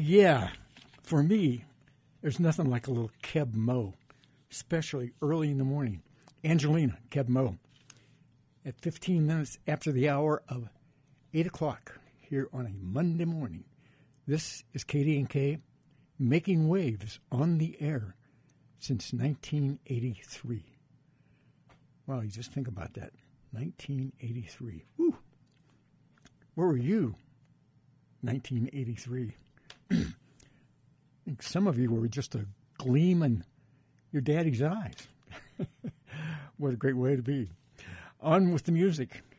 Yeah, for me, there's nothing like a little Keb Mo, especially early in the morning. Angelina, Keb Mo, at 15 minutes after the hour of 8 o'clock here on a Monday morning. This is KDNK, making waves on the air since 1983. Wow, you just think about that. 1983. Woo! Where were you? 1983. I think some of you were just a gleam in your daddy's eyes. What a great way to be. On with the music.